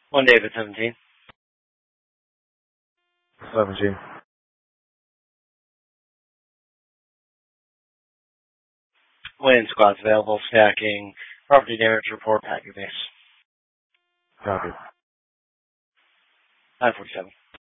One David 17. 17. Wind squads available. Stacking. Property damage report. Packing base. Copy. 947.